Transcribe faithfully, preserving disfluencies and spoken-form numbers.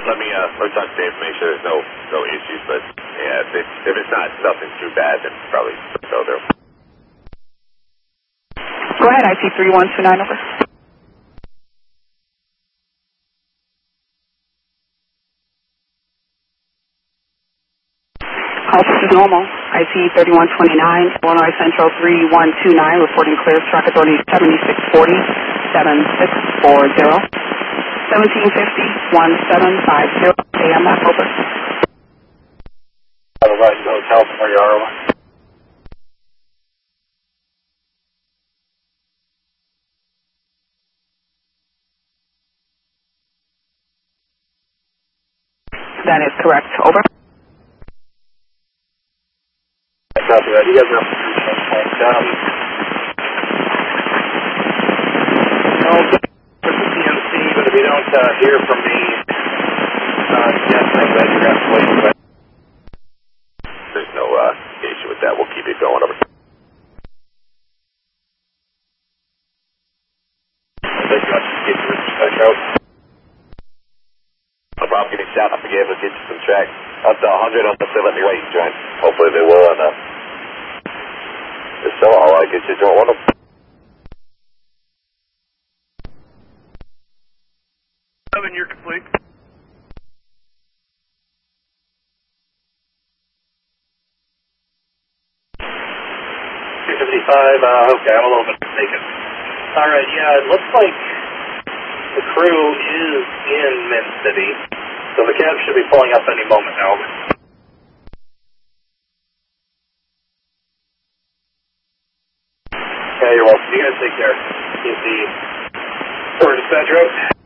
Let me, uh, let me talk to Dave, make sure there's no, no issues, but, yeah, if it's, if it's not nothing too bad, then probably go there. Go ahead, I C three one two nine, over. Office is normal. I C thirty-one twenty-nine, Illinois Central three one two nine, reporting clear, truck authority seventy-six forty, seventy-six forty, seventeen fifty, seventeen fifty, A M F, over. Otherwise, the hotel from where you are, over. That is correct, over. Copy that. You guys are up to um, no, for the C M C, but if you don't uh, hear from me, uh, yes, I'm glad you're going to wait. But there's no uh, issue with that. We'll keep it going, over. I think you want to get your dispatch out. No problem. Give me a shout. I'll be able to get you some tracks up to one hundred unless they let me wait, John. Hopefully they will, and uh, if so, I'll uh, get you to one of them. Seven, you're complete. two fifty-five, uh, okay, I'm a little bit mistaken. Alright, yeah, it looks like the crew is in Mint City, so the cab should be pulling up any moment now. Yeah, you're welcome. You guys take care. Keep the for dispatcher out.